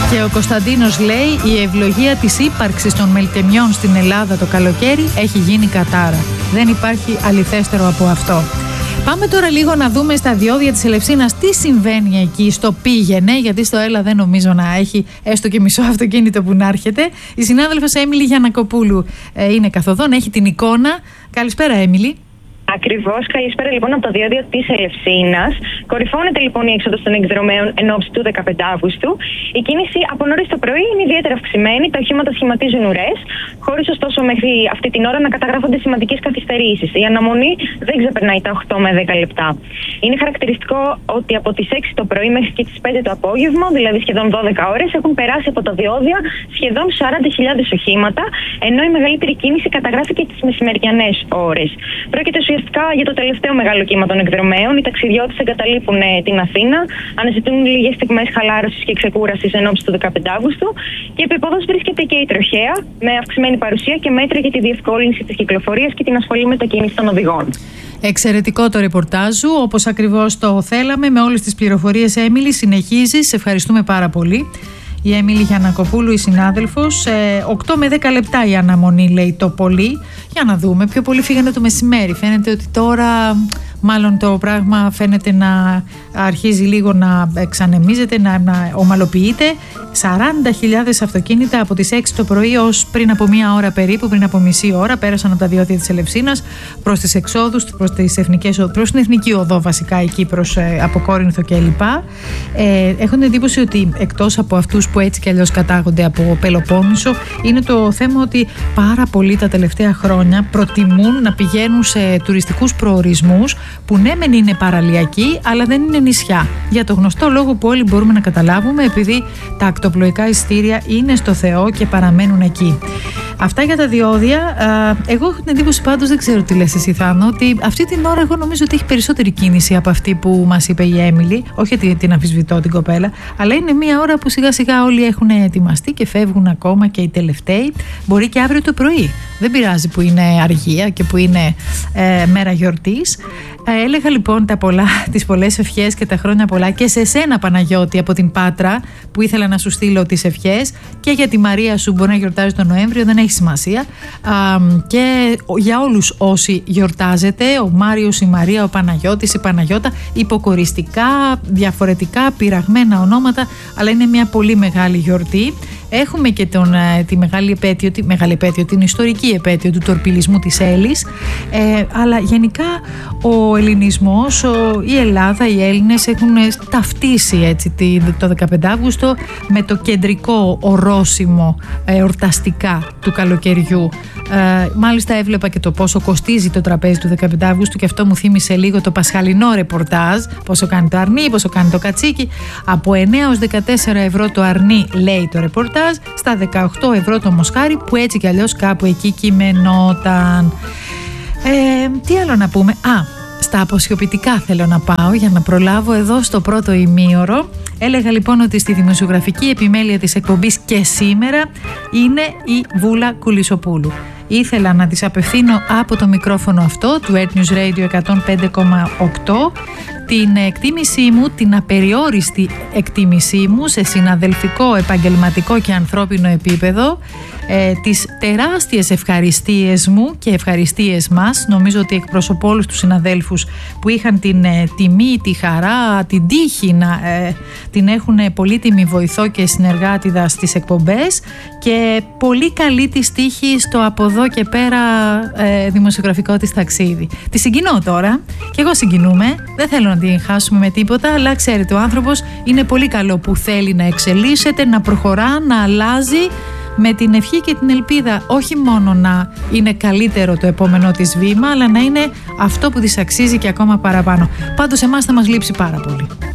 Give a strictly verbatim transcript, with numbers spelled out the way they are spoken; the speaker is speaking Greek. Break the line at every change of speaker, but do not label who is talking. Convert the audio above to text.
Και ο Κωνσταντίνος λέει: η ευλογία της ύπαρξης των μελτεμιών στην Ελλάδα το καλοκαίρι έχει γίνει κατάρα. Δεν υπάρχει αληθέστερο από αυτό. Πάμε τώρα λίγο να δούμε στα διόδια της Ελευσίνας τι συμβαίνει εκεί στο πήγαινε, γιατί στο έλα δεν νομίζω να έχει έστω και μισό αυτοκίνητο που να έρχεται. Η συνάδελφος Έμιλη Γιαννακοπούλου ε, είναι καθοδόν, έχει την εικόνα. Καλησπέρα, Έμιλη.
Ακριβώς, καλησπέρα λοιπόν από το διόδιο της Ελευσίνας. Κορυφώνεται λοιπόν η έξοδος των εκδρομέων εν ώψη του δεκαπέντε Αυγούστου. Η κίνηση από νωρίς το πρωί είναι ιδιαίτερα αυξημένη, τα οχήματα σχηματίζουν ουρές, χωρίς ωστόσο μέχρι αυτή την ώρα να καταγράφονται σημαντικές καθυστερήσεις. Η αναμονή δεν ξεπερνάει τα οκτώ με δέκα λεπτά. Είναι χαρακτηριστικό ότι από τις έξι το πρωί μέχρι και τις πέντε το απόγευμα, δηλαδή σχεδόν δώδεκα ώρες, έχουν περάσει από τα διόδια σχεδόν σαράντα χιλιάδες οχήματα, ενώ η μεγαλύτερη κίνηση καταγράφηκε τις μεσημεριανές ώρες. Πρόκειται ουσιαστικά για το τελευταίο μεγάλο κύμα των εκδρομέων. Οι ταξιδιώτες εγκαταλείπουν ε, την Αθήνα, αναζητούν λίγες στιγμές χαλάρωσης και ξεκούρασης εν ώψη του δεκαπέντε Αυγούστου και επί πόδος βρίσκεται και η τροχέα με αυξημένη παρουσία και μέτρα για τη διευκόλυνση της κυκλοφορίας και την ασφαλή μετακίνηση των οδηγών.
Εξαιρετικό το ρεπορτάζ σου, όπως ακριβώς το θέλαμε, με όλες τις πληροφορίες. Έμιλη, συνεχίζεις, σε ευχαριστούμε πάρα πολύ. Η Έμιλη Γιαννακοπούλου, η συνάδελφος. ε, οκτώ με δέκα λεπτά η αναμονή, λέει, το πολύ. Για να δούμε, πιο πολύ φύγανε το μεσημέρι. Φαίνεται ότι τώρα μάλλον το πράγμα φαίνεται να αρχίζει λίγο να εξανεμίζεται, να, να ομαλοποιείται. σαράντα χιλιάδες αυτοκίνητα από τις έξι το πρωί ως πριν από μία ώρα περίπου, πριν από μισή ώρα, πέρασαν από τα διόδια της Ελευσίνας προς τις εξόδους, προς, τις εθνικές, προς την εθνική οδό βασικά, εκεί προς ε, από Κόρινθο κλπ. Ε, έχω την εντύπωση ότι εκτός από αυτούς που έτσι κι αλλιώς κατάγονται από Πελοπόννησο, είναι το θέμα ότι πάρα πολλοί τα τελευταία χρόνια προτιμούν να πηγαίνουν σε τουριστικούς προορισμούς που ναι μεν είναι παραλιακοί, αλλά δεν είναι νησιά. Για το γνωστό λόγο που όλοι μπορούμε να καταλάβουμε, επειδή τα ακτοπλοϊκά εισιτήρια είναι στο Θεό και παραμένουν εκεί. Αυτά για τα διόδια. Εγώ έχω την εντύπωση, πάντως, δεν ξέρω τι λες εσύ, Θάνο, ότι αυτή την ώρα εγώ νομίζω ότι έχει περισσότερη κίνηση από αυτή που μας είπε η Έμιλη. Όχι ότι την αμφισβητώ την κοπέλα, αλλά είναι μια ώρα που σιγά σιγά όλοι έχουν ετοιμαστεί και φεύγουν ακόμα και οι τελευταίοι. Μπορεί και αύριο το πρωί. Δεν πειράζει που είναι αργία και που είναι ε, μέρα γιορτής. Ε, έλεγα λοιπόν τα πολλά, τις πολλές ευχές και τα χρόνια πολλά και σε σένα, Παναγιώτη, από την Πάτρα, που ήθελα να σου στείλω τις ευχές, και για τη Μαρία σου, μπορεί να γιορτάζει τον Νοέμβριο, δεν έχει σημασία. Α, και για όλους όσοι γιορτάζετε, ο Μάριος, η Μαρία, ο Παναγιώτης, η Παναγιώτα, υποκοριστικά, διαφορετικά, πειραγμένα ονόματα, αλλά είναι μια πολύ μεγάλη γιορτή. Έχουμε και τον, τη μεγάλη επέτειο, τη μεγάλη επέτειο, την ιστορική επέτειο του τορπιλισμού της Έλλης, ε, αλλά γενικά ο ελληνισμός, ο, η Ελλάδα, οι Έλληνες έχουν ταυτίσει έτσι, το δεκαπέντε Αυγούστο με το κεντρικό ορόσημο ε, εορταστικά του καλοκαιριού. Ε, μάλιστα έβλεπα και το πόσο κοστίζει το τραπέζι του δεκαπέντε Αυγούστου και αυτό μου θύμισε λίγο το πασχαλινό ρεπορτάζ, πόσο κάνει το αρνί, πόσο κάνει το κατσίκι. Από εννέα έως δεκατέσσερα ευρώ το αρνί, λέει το ρεπορτάζ, στα δεκαοκτώ ευρώ το μοσχάρι, που έτσι κι αλλιώς κάπου εκεί κειμενόταν. Ε, τι άλλο να πούμε? Α, στα αποσιοποιητικά θέλω να πάω για να προλάβω εδώ στο πρώτο ημίωρο. Έλεγα λοιπόν ότι στη δημοσιογραφική επιμέλεια της εκπομπής και σήμερα είναι η Βούλα Κουλισοπούλου. Ήθελα να της απευθύνω από το μικρόφωνο αυτό του Earth News Radio εκατόν πέντε κόμμα οκτώ την εκτίμησή μου, την απεριόριστη εκτίμησή μου σε συναδελφικό, επαγγελματικό και ανθρώπινο επίπεδο, ε, τις τεράστιες ευχαριστίες μου και ευχαριστίες μας. Νομίζω ότι εκπροσωπώ όλους τους συναδέλφους που είχαν την ε, τιμή, τη χαρά, την τύχη να ε, την έχουν πολύτιμη βοηθό και συνεργάτηδα στις εκπομπές, και πολύ καλή της τύχη στο από εδώ και πέρα ε, δημοσιογραφικό της ταξίδι. Τη συγκινώ τώρα και εγώ συγκινούμε, δεν θέλω να την χάσουμε με τίποτα, αλλά ξέρετε, ο άνθρωπος είναι πολύ καλό που θέλει να εξελίσσεται, να προχωρά, να αλλάζει, με την ευχή και την ελπίδα όχι μόνο να είναι καλύτερο το επόμενό της βήμα, αλλά να είναι αυτό που της αξίζει και ακόμα παραπάνω. Πάντως εμάς θα μας λείψει πάρα πολύ.